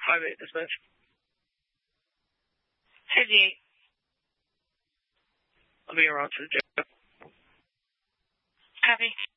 5-8 dispatch. Heavy 8. I'll be around to the jail. Copy.